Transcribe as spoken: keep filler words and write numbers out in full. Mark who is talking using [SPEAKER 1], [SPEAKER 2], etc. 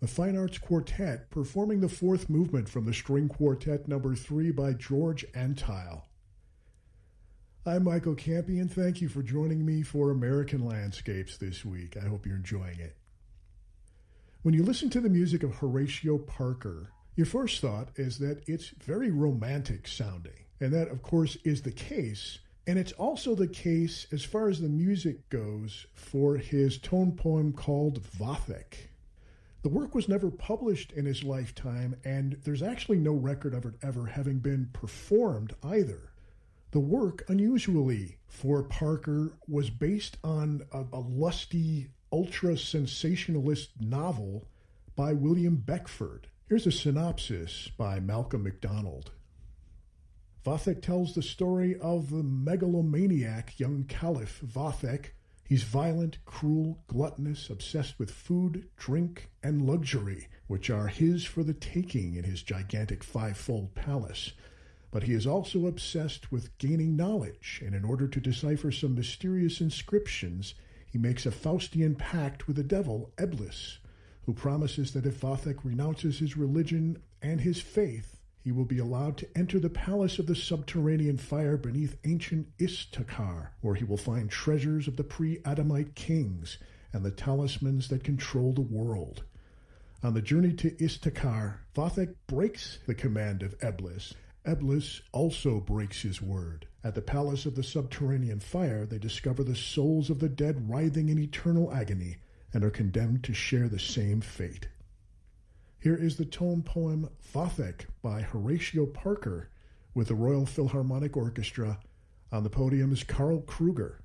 [SPEAKER 1] the Fine Arts Quartet performing the fourth movement from the String Quartet number three by George Antheil. I'm Michael Campion. Thank you for joining me for American Landscapes this week. I hope you're enjoying it. When you listen to the music of Horatio Parker, your first thought is that it's very romantic sounding. And that, of course, is the case. And it's also the case as far as the music goes for his tone poem called Vathek. The work was never published in his lifetime, and there's actually no record of it ever having been performed either. The work, unusually for Parker, was based on a, a lusty, ultra-sensationalist novel by William Beckford. Here's a synopsis by Malcolm MacDonald. Vathek tells the story of the megalomaniac young caliph Vathek. He's violent, cruel, gluttonous, obsessed with food, drink, and luxury, which are his for the taking in his gigantic five-fold palace. But he is also obsessed with gaining knowledge, and in order to decipher some mysterious inscriptions, he makes a Faustian pact with the devil, Eblis, who promises that if Vathek renounces his religion and his faith, he will be allowed to enter the palace of the subterranean fire beneath ancient Istakar, where he will find treasures of the pre-Adamite kings and the talismans that control the world. On the journey to Istakar, Vathek breaks the command of Eblis. Eblis also breaks his word. At the palace of the subterranean fire, they discover the souls of the dead writhing in eternal agony and are condemned to share the same fate. Here is the tone poem Vathek by Horatio Parker with the Royal Philharmonic Orchestra. On the podium is Karl Kruger.